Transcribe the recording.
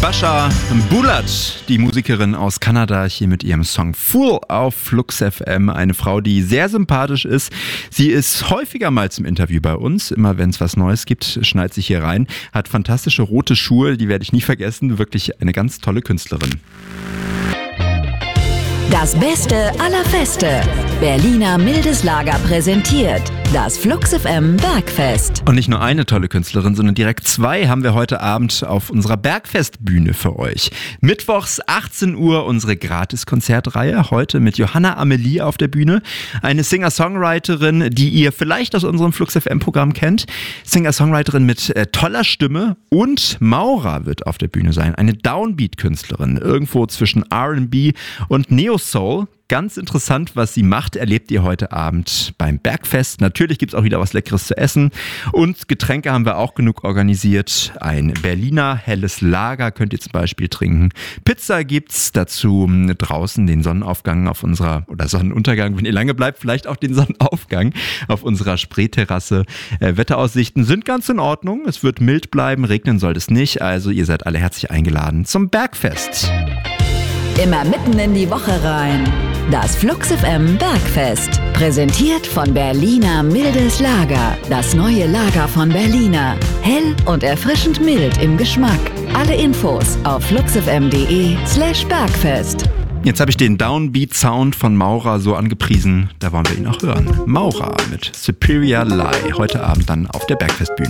Bascha Bulat, die Musikerin aus Kanada, hier mit ihrem Song Fool auf Flux FM. Eine Frau, die sehr sympathisch ist. Sie ist häufiger mal zum Interview bei uns. Immer wenn es was Neues gibt, schneidet sich hier rein. Hat fantastische rote Schuhe, die werde ich nie vergessen. Wirklich eine ganz tolle Künstlerin. Das Beste aller Feste. Berliner Mildes Lager präsentiert das Flux FM Bergfest. Und nicht nur eine tolle Künstlerin, sondern direkt zwei haben wir heute Abend auf unserer Bergfestbühne für euch. Mittwochs 18 Uhr unsere Gratis-Konzertreihe. Heute mit Johanna Amelie auf der Bühne. Eine Singer-Songwriterin, die ihr vielleicht aus unserem Flux FM-Programm kennt. Singer-Songwriterin mit toller Stimme. Und Maura wird auf der Bühne sein. Eine Downbeat-Künstlerin. Irgendwo zwischen R&B und Neo-Soul. Ganz interessant, was sie macht, erlebt ihr heute Abend beim Bergfest. Natürlich gibt es auch wieder was Leckeres zu essen. Und Getränke haben wir auch genug organisiert. Ein Berliner helles Lager könnt ihr zum Beispiel trinken. Pizza gibt's dazu, draußen den Sonnenaufgang auf unserer, oder Sonnenuntergang, wenn ihr lange bleibt, vielleicht auch den Sonnenaufgang auf unserer Spreeterrasse. Wetteraussichten sind ganz in Ordnung. Es wird mild bleiben, regnen soll es nicht. Also ihr seid alle herzlich eingeladen zum Bergfest. Immer mitten in die Woche rein. Das Flux FM Bergfest. Präsentiert von Berliner Mildes Lager. Das neue Lager von Berliner. Hell und erfrischend mild im Geschmack. Alle Infos auf fluxfm.de/Bergfest. Jetzt habe ich den Downbeat-Sound von Maura so angepriesen. Da wollen wir ihn auch hören. Maura mit Superior Lie. Heute Abend dann auf der Bergfestbühne.